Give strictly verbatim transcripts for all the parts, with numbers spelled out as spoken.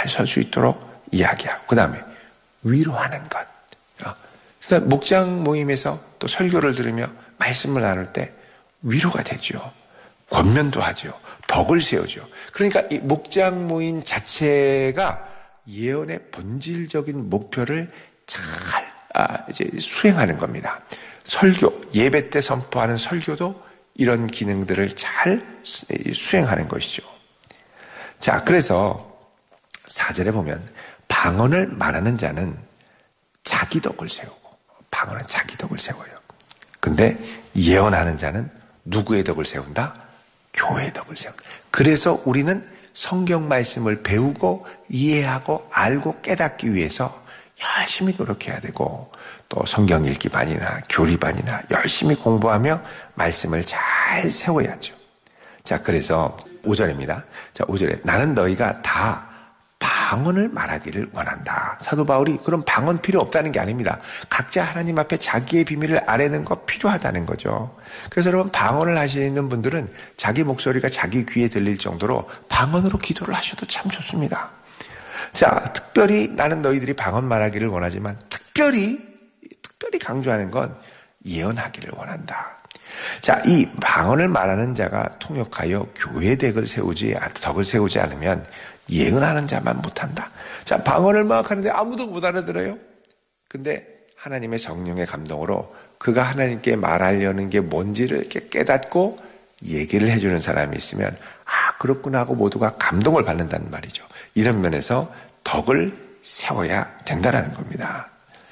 잘 설 수 있도록 이야기하고 그 다음에 위로하는 것. 그러니까 목장 모임에서 또 설교를 들으며 말씀을 나눌 때 위로가 되죠. 권면도 하죠. 덕을 세우죠. 그러니까 이 목장 모임 자체가 예언의 본질적인 목표를 잘 아, 이제 수행하는 겁니다. 설교, 예배 때 선포하는 설교도 이런 기능들을 잘 수행하는 것이죠. 자, 그래서 사 절에 보면 방언을 말하는 자는 자기 덕을 세우고 방언은 자기 덕을 세워요. 근데 예언하는 자는 누구의 덕을 세운다? 교회의 덕을 세운다. 그래서 우리는 성경 말씀을 배우고 이해하고 알고 깨닫기 위해서 열심히 노력해야 되고 또 성경 읽기 반이나 교리 반이나 열심히 공부하며 말씀을 잘 세워야죠. 자, 그래서 오 절입니다. 자, 오 절에 나는 너희가 다 방언을 말하기를 원한다. 사도 바울이 그런 방언 필요 없다는 게 아닙니다. 각자 하나님 앞에 자기의 비밀을 아뢰는 거 필요하다는 거죠. 그래서 여러분 방언을 하시는 분들은 자기 목소리가 자기 귀에 들릴 정도로 방언으로 기도를 하셔도 참 좋습니다. 자, 특별히 나는 너희들이 방언 말하기를 원하지만 특별히 특별히 강조하는 건 예언하기를 원한다. 자, 이 방언을 말하는 자가 통역하여 교회 덕을 세우지 덕을 세우지 않으면 예언하는 자만 못한다. 자, 방언을 막 하는데 아무도 못 알아들어요. 근데 하나님의 성령의 감동으로 그가 하나님께 말하려는 게 뭔지를 이렇게 깨닫고 얘기를 해주는 사람이 있으면 아, 그렇구나 하고 모두가 감동을 받는다는 말이죠. 이런 면에서 덕을 세워야 된다는 겁니다.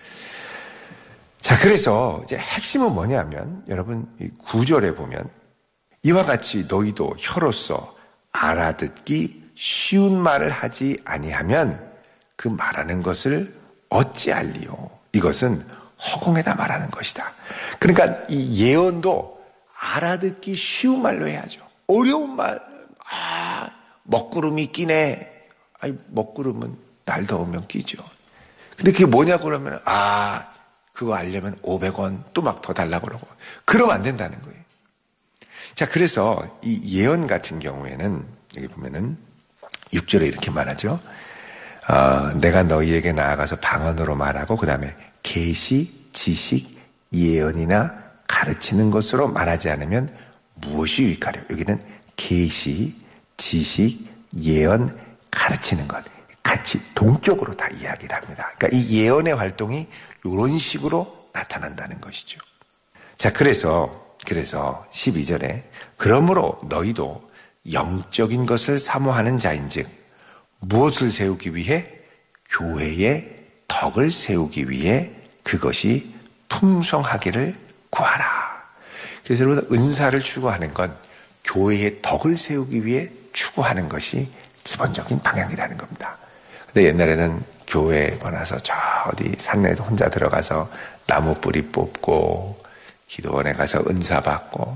자, 그래서 이제 핵심은 뭐냐면 여러분 이 구 절에 보면 이와 같이 너희도 혀로서 알아듣기 쉬운 말을 하지 아니하면 그 말하는 것을 어찌할리요? 이것은 허공에다 말하는 것이다. 그러니까 이 예언도 알아듣기 쉬운 말로 해야죠. 어려운 말, 아, 먹구름이 끼네. 아니, 먹구름은 날 더우면 끼죠. 근데 그게 뭐냐고 그러면, 아, 그거 알려면 오백 원 또 막 더 달라고 그러고. 그러면 안 된다는 거예요. 자, 그래서 이 예언 같은 경우에는, 여기 보면은 육 절에 이렇게 말하죠. 어, 내가 너희에게 나아가서 방언으로 말하고, 그 다음에 계시, 지식, 예언이나 가르치는 것으로 말하지 않으면 무엇이 유익하려? 여기는 계시, 지식, 예언, 가르치는 것. 같이 동격으로 다 이야기를 합니다. 그러니까 이 예언의 활동이 이런 식으로 나타난다는 것이죠. 자, 그래서, 그래서 십이 절에 그러므로 너희도 영적인 것을 사모하는 자인즉 무엇을 세우기 위해? 교회의 덕을 세우기 위해 그것이 풍성하기를 구하라. 그래서 여러분 은사를 추구하는 건 교회의 덕을 세우기 위해 추구하는 것이 기본적인 방향이라는 겁니다. 근데 옛날에는 교회에 와서 저 어디 산내에 혼자 들어가서 나무 뿌리 뽑고 기도원에 가서 은사 받고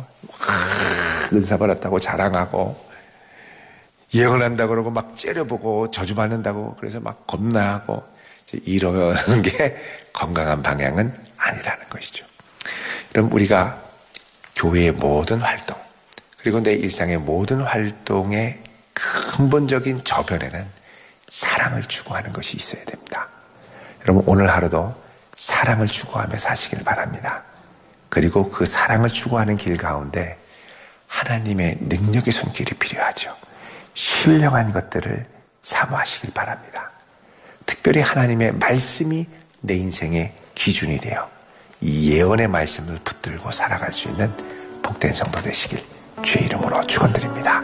은사 받았다고 자랑하고 예언한다고 그러고 막 째려보고 저주 받는다고 그래서 막 겁나하고 이러는 게 건강한 방향은 아니라는 것이죠. 그럼 우리가 교회의 모든 활동 그리고 내 일상의 모든 활동의 근본적인 저변에는 사랑을 추구하는 것이 있어야 됩니다. 여러분 오늘 하루도 사랑을 추구하며 사시길 바랍니다. 그리고 그 사랑을 추구하는 길 가운데 하나님의 능력의 손길이 필요하죠. 신령한 것들을 사모하시길 바랍니다. 특별히 하나님의 말씀이 내 인생의 기준이 되어 이 예언의 말씀을 붙들고 살아갈 수 있는 복된 성도 되시길 주의 이름으로 축원드립니다.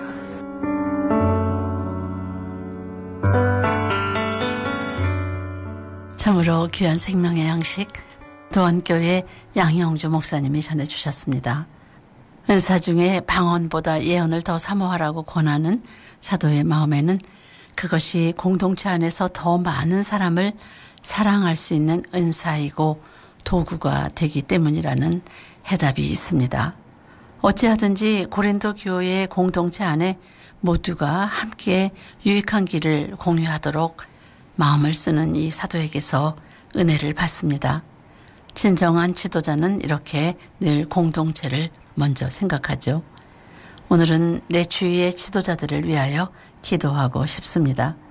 참으로 귀한 생명의 양식 도안교회 양영주 목사님이 전해주셨습니다. 은사 중에 방언보다 예언을 더 사모하라고 권하는 사도의 마음에는 그것이 공동체 안에서 더 많은 사람을 사랑할 수 있는 은사이고 도구가 되기 때문이라는 해답이 있습니다. 어찌하든지 고린도 교회 공동체 안에 모두가 함께 유익한 길을 공유하도록 마음을 쓰는 이 사도에게서 은혜를 받습니다. 진정한 지도자는 이렇게 늘 공동체를 먼저 생각하죠. 오늘은 내 주위의 지도자들을 위하여 기도하고 싶습니다.